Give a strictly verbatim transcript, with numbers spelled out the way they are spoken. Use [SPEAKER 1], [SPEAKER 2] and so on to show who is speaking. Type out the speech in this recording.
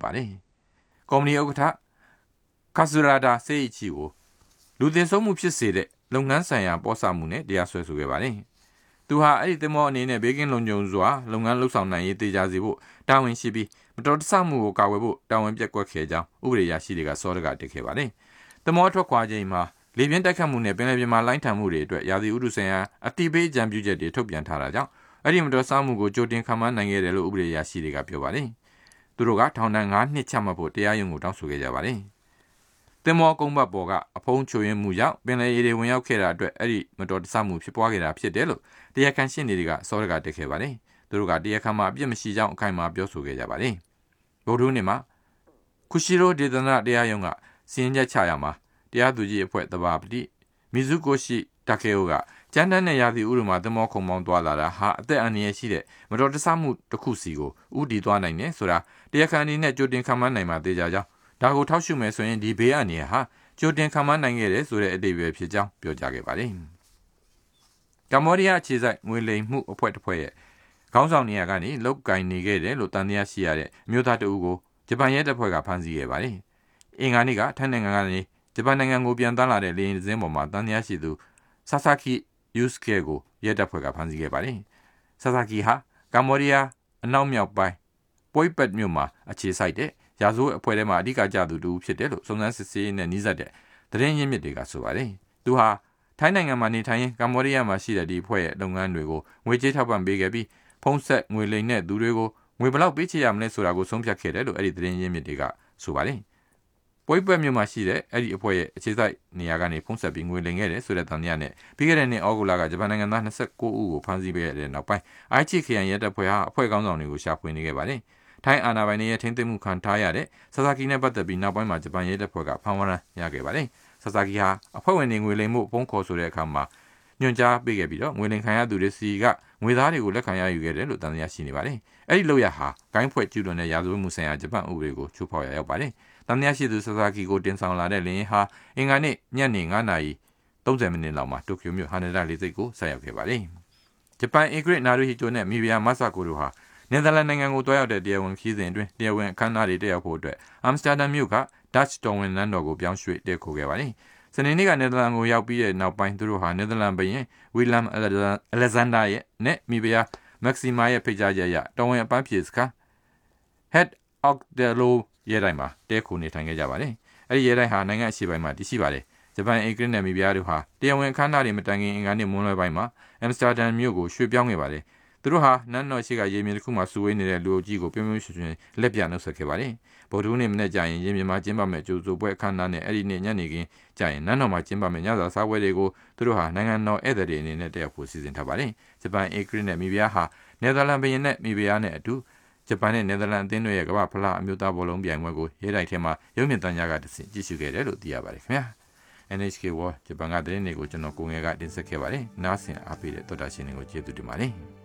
[SPEAKER 1] ပါတယ်။ကော်မတီဥက္ကဋ္ဌကာဆူရာဒါစေအီချီကိုလူသင်ဆုံးမှုဖြစ်စေတဲ့လုပ်ငန်းဆိုင်ရာပေါ်ဆမှုနဲ့တရားစွဲဆိုခဲ့ပါတယ်။သူဟာအဲ့ဒီသမောအနေနဲ့ဘေးကင်းလုံခြုံစွာလုပ်ငန်းလှုပ်ဆောင်နိုင်ရေးတေချာစေဖို့တာဝန်ရှိပြီးမတော်တဆမှုကိုကာကွယ်ဖို့တာဝန်ပြက်ကွက်ခဲ့ကြောင်းဥပဒေရရှိတွေကစောဒကတက်ခဲ့ပါတယ်။သမောထွက်ခွာချိန်မှာလေပြင်းတိုက်ခတ်မှုနဲ့ပင်လယ်ပြင်မှာလိုင်းထန်မှုတွေအတွက်ရာသီဥတုဆိုင်ရာအတိပေးကြံပြုချက်တွေထုတ်ပြန်ထားတာကြောင့်အဲ့ဒီမတော်တဆမှုကိုကြိုတင်ခံမှန်းနိုင်ခဲ့တယ်လို့ဥပဒေရရှိတွေကပြောပါတယ်။သူတို့ကထောင်ဒဏ်၅နှစ်ချမှတ်ဖို့တရားရုံးကိုတောင်းဆိုခဲ့ကြပါတယ်။သင်္ဘောကုန်းဘတ်ပေါ်ကအဖုံးချိုရင်းမှုကြောင့်ပင်လယ်ရေတွေဝင်ရောက်ခဲ့တာအတွက်အဲ့ဒီမတော်တဆမှုဖြစ်ပွားခဲ့တာဖြစ်တယ်လို့တရားခံရှင်းနေတွေကစောဒကတက်ခဲ့ပါတယ်။သူတို့ကတရားခံမှာအပြစ်မရှိကြောင်းအခိုင်အမာပြောဆိုခဲ့ကြပါတယ်။ဗုဒ္ဓဟူးနေ့မှာကုရှိရိုဒေသနာတရားရုံးကစီရင်ချက်ချရမှာတရားသူကြီးအဖွဲ့တဘာပတိမီဇူကိုရှိတာကေယိုကကျန်းတန်းတဲ့ရာသီဥတုမှာသမောခုံပေါင်းသွားလာတာဟာအသက်အန္တရာယ်ရှိတဲ့မတော်တဆမှုတစ်ခုစီကိုဥတီသွားနိုင်တယ်ဆိုတာတရားခံအနေနဲ့ကြိုတင်ခံမှန်းနိုင်မှာသိကြကြောင်းဒါကိုထောက်ရှုမယ်ဆိုရင်ဒီဘေးအန္တရာယ်ဟာကြိုတင်ခံမှန်းနိုင်ခဲ့တယ်ဆိုတဲ့အတိတ်ပဲဖြစ်ကြောင်းပြောကြားခဲ့ပါတယ်။ကမ္ဘောဒီးယားအခြေစိုက်ငွေလိမ်မှုအဖွဲ့တစ်ဖွဲ့ရဲ့ခေါင်းဆောင်နေရာကနေလောက်ကင်နေခဲ့တယ်လို့တန်တရားရှိရတဲ့အမျိုးသားတဦးကိုဂျပန်ရဲတပ်ဖွဲ့ကဖမ်းဆီးခဲ့ပါတယ်။အင်္ဂါနေ့ကထိုင်းနိုင်ငံကနေဂျပန်နိုင်ငံကိုပြန်တန်းလာတဲ့လေယာဉ်စင်းပေါ်မှာတန်တရားရှိသူဆာဆာကီယူစကေကိုရဲတပ်ဖွဲ့ကဖမ်းဆီးခဲ့ပါတယ်။ဆာဆာကီဟာကမ္ဘောဒီးယားအနောက်မြောက်ပိုင်းပွိုက်ပတ်မြို့မှာအခြေစိုက်တဲ့ရာဇဝတ်အဖွဲ့ထဲမှာအဓိကကျသူတူဖြစ်တယ်လို့စုံစမ်းစစ်ဆေးနဲ့နှီးစပ်တဲ့သတင်းရင်းမြစ်တွေကဆိုပါတယ်။သူဟာထိုင်းနိုင်ငံမှာနေထိုင်ရင်ကမ္ဘောဒီးယားမှာရှိတဲ့ဒီအဖွဲ့ရဲ့လုပ်ငန်းတွေကိုငွေကြေးထောက်ပံ့ပေးခဲ့ပြီးဖုံးဆက်ငွေလိမ်တဲ့သူတွေကိုငွေဘလောက်ပေးချေရမလဲဆိုတာကိုဆုံးဖြတ်ခဲ့တယ်လို့အဲ့ဒီသတင်းရင်းမြစ်တွေကဆိုပါတယ်။ပွိုက်ပတ်မြို့မှာရှိတဲ့အဲ့ဒီအဖွဲ့ရဲ့အခြေစိုက်နေရာကနေဖုံးဆက်ပြီးငွေလိမ်ခဲ့တယ်ဆိုတဲ့တန်တရားနဲ့ပြီးခဲ့တဲ့နှစ်ဩဂုတ်လကဂျပန်နိုင်ငံသား၂၉ဦးကိုဖမ်းဆီးပေးတဲ့နောက်ပိုင်းအိုက်ချီခရိုင်ရဲတပ်ဖွဲ့ဟာအဖွဲ့ကောင်းဆောင်တွေကိုရှာဖွေနေခဲ့ပါတယ်။ထိုင်းအာဏာပိုင်တွေရဲ့ထိန်းသိမ်းမှုခံထားရတဲ့ဆာဆာကီနဲ့ပတ်သက်ပြီးနောက်ပိုင်းမှာဂျပန်ရဲတပ်ဖွဲ့ကဖမ်းဝရမ်းရခဲ့ပါတယ်။ဆာဆာကီဟာအဖွဲ့ဝင်တွေငွေလိမ်မှုဖုံးခေါ်ဆိုတဲ့အခါမှာညွှန်ကြားပေးခဲ့ပြီးတော့ငွေလိမ်ခံရသူတွေစီကငွေသားတွေကိုလက်ခံရယူခဲ့တယ်လို့တန်တရားရှိနေပါတယ်။အဲ့ဒီလောက်ရဟာဂိုင်းဖွဲ့ကျူးလွန်တဲ့ရာဇဝတ်မှုဆိုင်ရာဂျပန်ဥပဒေကိုချိုးဖောက်ရရောက်ပါတယ်။တန်တရားရှိသူဆာဆာကီကိုတင်ဆောင်လာတဲ့လင်းဟာအင်္ဂါနေ့ညနေ၅နာရီ၃၀မိနစ်လောက်မှာတိုကျိုမြို့ဟာနေဒါလေဆိပ်ကိုဆက်ရောက်ခဲ့ပါတယ်။ဂျပန်အင်ဂရစ်နာရူဟီတိုနဲ့မီဘီယာမဆာကိုတို့ဟာနယ်သာလန်နိုင်ငံကိုတွားရောက်တဲ့တရားဝင်ခီးစဉ်အတွင်းတရားဝင်အခမ်းအနားတွေတက်ရောက်ဖို့အတွက်အမ်စတာဒမ်မြို့ကဒတ်ချ်တော်ဝင်လန်တော်ကိုပြောင်းရွှေ့တက်ခိုခဲ့ပါတယ်။စနေနေ့ကနယ်သာလန်ကိုရောက်ပြီးတဲ့နောက်ပိုင်းသူတို့ဟာနယ်သာလန်ဘုရင်ဝီလမ်အလက်ဇန်ဒါရဲ့နဲ့မီဘီယာမက်ဆီမာရဲ့ဖိတ်ကြားချက်အရတော်ဝင်အပန်းဖြေစခန်း Head of the Low ရဲတိုင်းမှာတဲခိုနေထိုင်ခဲ့ကြပါတယ်။အဲဒီရဲတိုင်းဟာနိုင်ငံအရှေ့ပိုင်းမှာတည်ရှိပါတယ်။ဂျပန်အင်္ဂလိပ်နဲ့မီဘီယာတို့ဟာတရားဝင်အခမ်းအနားတွေမတိုင်ခင်အင်္ဂါနေ့မွန်းလွဲပိုင်းမှာအမ်စတာဒမ်မြို့ကိုရွှေ့ပြောင်းခဲ့ပါတယ်။သူတို့ဟာနန်းတော်ရှိကရေမြေတစ်ခုမှာစုဝေးနေတဲ့လူအုပ်ကြီးကိုပြုံးပြုံးရွှင်ရွှင်လက်ပြနှုတ်ဆက်ခဲ့ပါတယ်။ဗုဒ္ဓဟူးနေ့မနေ့ကျရင်ရေမြေမှာကျင်းပမဲ့ကျိုးစိုးပွဲအခမ်းအနားနဲ့အဲ့ဒီနေ့ညနေခင်းကျရင်နန်းတော်မှာကျင်းပမဲ့ညစာစားပွဲတွေကိုသူတို့ဟာနိုင်ငံတော်ဧည့်သည်တွေအနေနဲ့တက်ရောက်ဖို့စီစဉ်ထားပါတယ်။ဂျပန်အင်္ဂလိပ်နဲ့မီဘီယာဟာနယ်သာလန်ဘုရင်နဲ့မီဘီယာနဲ့အတူဂျပန်နဲ့နယ်သာလန်အသင်းတို့ရဲ့ကမ္ဘာဖလားအမျိုးသားဘောလုံးပြိုင်ပွဲကိုရဲတိုက်ထဲမှာရုပ်မြင်သံကြားကတဆင့်ကြည့်ရှုခဲ့တယ်လို့သိရပါတယ်ခင်ဗျာ။ အန် эйч ကေ World ဂျပန်ကသတင်းတွေကိုကျွန်တော်ကိုငယ်ကတင်ဆက်ခဲ့ပါတယ်။နားဆင်အားပေးတဲ့သောတာရှင်တွေကိုကျေးဇူးတင်ပါတယ်။